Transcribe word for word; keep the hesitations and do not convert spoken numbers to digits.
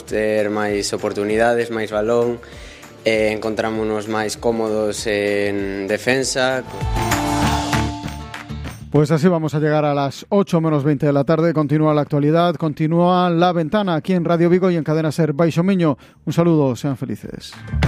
ter máis oportunidades, máis balón, e encontrámonos máis cómodos en defensa. Pues así vamos a llegar a las ocho menos veinte de la tarde. Continúa la actualidad, continúa La Ventana aquí en Radio Vigo y en Cadena Ser Baixo Miño. Un saludo, sean felices.